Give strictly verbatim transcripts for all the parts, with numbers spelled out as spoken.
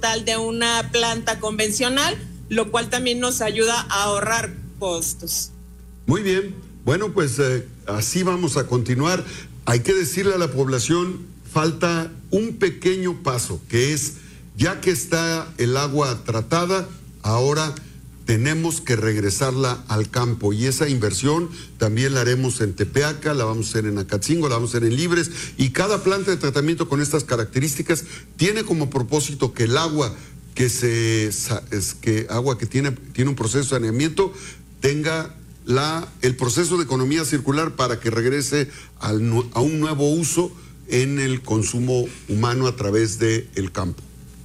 ambiental de una planta convencional, lo cual también nos ayuda a ahorrar costos. Muy bien, bueno, pues eh, así vamos a continuar. Hay que decirle a la población, falta un pequeño paso, que es, ya que está el agua tratada, ahora tenemos que regresarla al campo, y esa inversión también la haremos en Tepeaca, la vamos a hacer en Acatzingo, la vamos a hacer en Libres, y cada planta de tratamiento con estas características tiene como propósito que el agua que se es que agua que tiene tiene un proceso de saneamiento tenga la el proceso de economía circular para que regrese al, a un nuevo uso en el consumo humano a través del campo.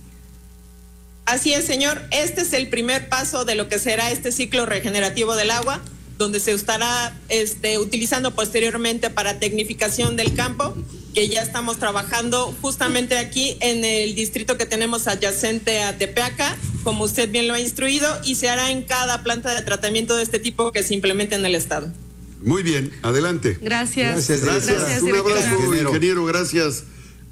Así es, señor. Este es el primer paso de lo que será este ciclo regenerativo del agua, donde se estará este, utilizando posteriormente para tecnificación del campo, que ya estamos trabajando justamente aquí en el distrito que tenemos adyacente a Tepeaca, como usted bien lo ha instruido, y se hará en cada planta de tratamiento de este tipo que se implemente en el estado. Muy bien, adelante. Gracias. Gracias, gracias. gracias Un abrazo, ingeniero. ingeniero, gracias.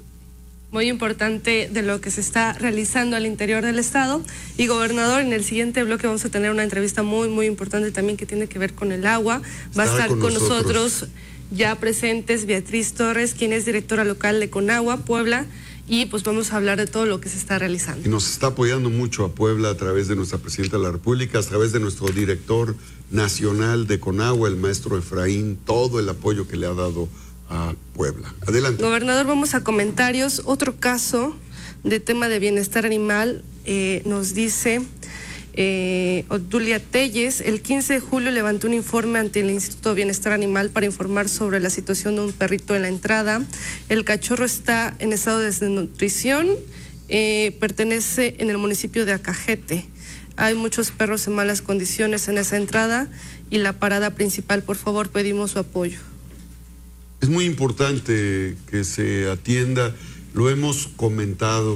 Muy importante de lo que se está realizando al interior del estado. Y gobernador, en el siguiente bloque vamos a tener una entrevista muy, muy importante también que tiene que ver con el agua. Va a estar con, con nosotros. nosotros ya presentes Beatriz Torres, quien es directora local de Conagua, Puebla, y pues vamos a hablar de todo lo que se está realizando. Y nos está apoyando mucho a Puebla a través de nuestra presidenta de la República, a través de nuestro director nacional de Conagua, el maestro Efraín, todo el apoyo que le ha dado a Puebla. Adelante. Gobernador, vamos a comentarios. Otro caso de tema de bienestar animal, eh, nos dice eh, Obdulia Telles, el quince de julio levantó un informe ante el Instituto de Bienestar Animal para informar sobre la situación de un perrito en la entrada. El cachorro está en estado de desnutrición, eh, pertenece en el municipio de Acajete. Hay muchos perros en malas condiciones en esa entrada y la parada principal, por favor, pedimos su apoyo. Es muy importante que se atienda, lo hemos comentado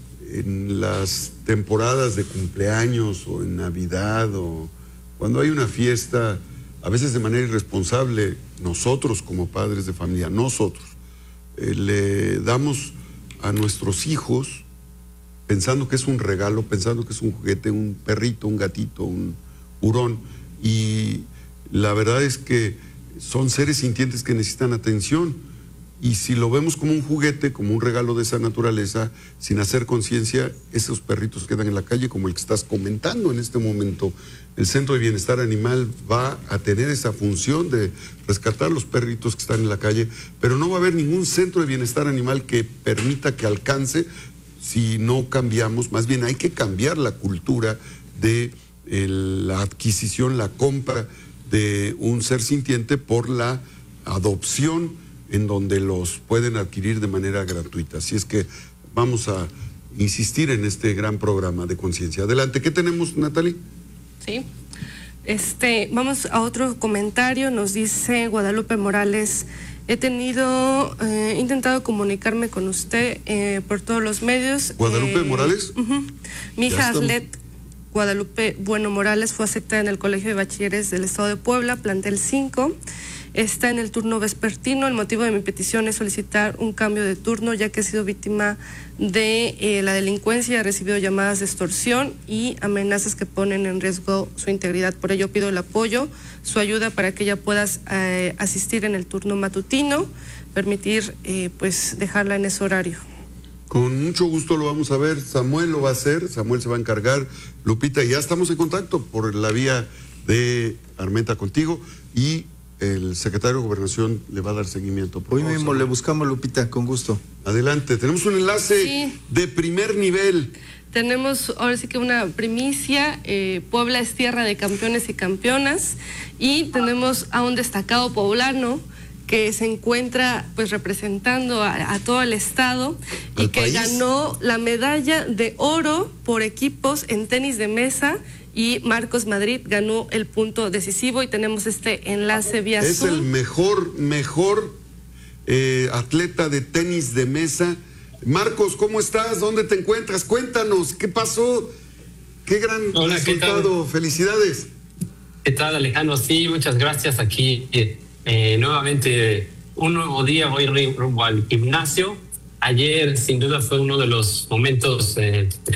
en las temporadas de cumpleaños o en Navidad o cuando hay una fiesta, a veces de manera irresponsable, nosotros como padres de familia, nosotros, eh, le damos a nuestros hijos, pensando que es un regalo, pensando que es un juguete, un perrito, un gatito, un hurón, y la verdad es que son seres sintientes que necesitan atención, y si lo vemos como un juguete, como un regalo de esa naturaleza, sin hacer conciencia, esos perritos quedan en la calle, como el que estás comentando en este momento. El Centro de Bienestar Animal va a tener esa función de rescatar los perritos que están en la calle, pero no va a haber ningún centro de bienestar animal que permita que alcance si no cambiamos. Más bien hay que cambiar la cultura de el, la adquisición, la compra de un ser sintiente por la adopción, en donde los pueden adquirir de manera gratuita. Así es que vamos a insistir en este gran programa de conciencia. Adelante, ¿qué tenemos, Natalie? Sí, este, vamos a otro comentario. Nos dice Guadalupe Morales: he tenido, eh, intentado comunicarme con usted eh, por todos los medios. ¿Guadalupe eh, Morales? Uh-huh. Mi hija Arlet Guadalupe Bueno Morales fue aceptada en el Colegio de Bachilleres del Estado de Puebla, plantel cinco. Está en el turno vespertino. El motivo de mi petición es solicitar un cambio de turno, ya que ha sido víctima de eh, la delincuencia, ha recibido llamadas de extorsión y amenazas que ponen en riesgo su integridad. Por ello pido el apoyo, su ayuda para que ella pueda eh, asistir en el turno matutino, permitir eh, pues dejarla en ese horario. Con mucho gusto lo vamos a ver. Samuel lo va a hacer, Samuel se va a encargar. Lupita, ya estamos en contacto por la vía de Armenta contigo, y el secretario de Gobernación le va a dar seguimiento. Hoy mismo le buscamos, Lupita, con gusto. Adelante, tenemos un enlace sí. de primer nivel. Tenemos ahora sí que una primicia. eh, Puebla es tierra de campeones y campeonas, y tenemos a un destacado poblano que se encuentra pues representando a, a todo el estado y que país? ganó la medalla de oro por equipos en tenis de mesa, y Marcos Madrid ganó el punto decisivo, y tenemos este enlace vía Es Zoom. el mejor, mejor eh, atleta de tenis de mesa. Marcos, ¿cómo estás? ¿Dónde te encuentras? Cuéntanos, ¿qué pasó? Qué gran Hola, resultado. ¿qué Felicidades. ¿Qué tal, Alejandro? Sí, muchas gracias. Aquí eh, nuevamente un nuevo día, voy rumbo al gimnasio. Ayer sin duda fue uno de los momentos eh,